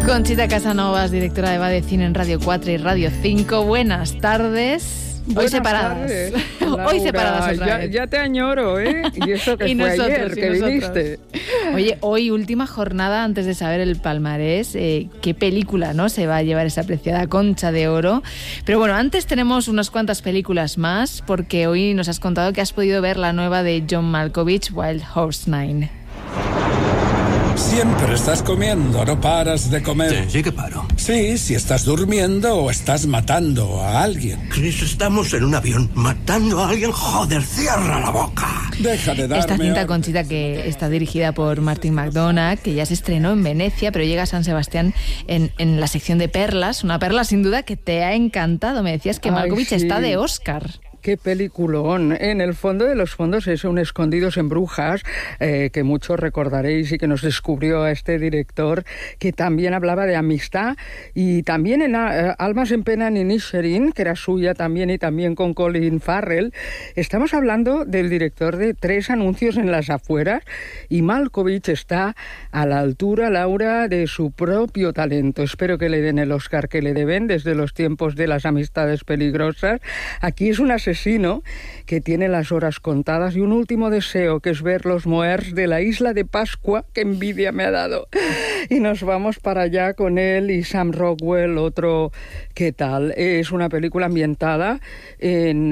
Conchita Casanovas, directora de Va de Cine en Radio 4 y Radio 5. Buenas tardes. Hoy separadas. Hoy separadas otra vez. Ya te añoro, ¿eh? Y eso que fue ayer que viniste. Oye, hoy última jornada antes de saber el palmarés. ¿Qué película, no, se va a llevar esa apreciada Concha de Oro? Pero bueno, antes tenemos unas cuantas películas más, porque hoy nos has contado que has podido ver la nueva de John Malkovich, Wild Horse 9. Siempre estás comiendo, no paras de comer. Sí que paro. Sí, si estás durmiendo o estás matando a alguien. Chris, estamos en un avión matando a alguien. Joder, cierra la boca. Deja de darme Esta cinta, órdenes. Conchita, que está dirigida por Martin McDonagh, que ya se estrenó en Venecia, pero llega a San Sebastián en la sección de perlas. Una perla sin duda que te ha encantado. Me decías que Malkovich sí. está de Oscar. Qué peliculón. En el fondo de los fondos es un Escondidos en Brujas, que muchos recordaréis y que nos descubrió a este director, que también hablaba de amistad, y también en Almas en Pena en Inisherin, que era suya también, y también con Colin Farrell. Estamos hablando del director de 3 anuncios en las afueras, y Malkovich está a la altura, Laura, de su propio talento. Espero que le den el Oscar que le deben desde los tiempos de Las amistades peligrosas. Aquí es un asesino que tiene las horas contadas y un último deseo, que es ver los moers de la isla de Pascua. ¡Qué envidia me ha dado! Y nos vamos para allá con él y Sam Rockwell, otro. ¿Qué tal? Es una película ambientada en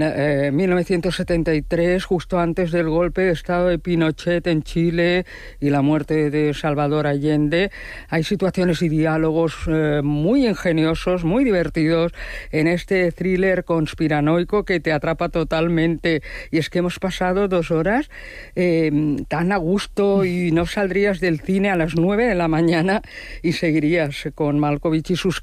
1973, justo antes del golpe de estado de Pinochet en Chile y la muerte de Salvador Allende. Hay situaciones y diálogos muy ingeniosos, muy divertidos en este thriller conspiranoico que te atrapa totalmente. Y es que hemos pasado 2 horas tan a gusto, y no saldrías del cine a las 9 de la mañana y seguirías con Malkovich y sus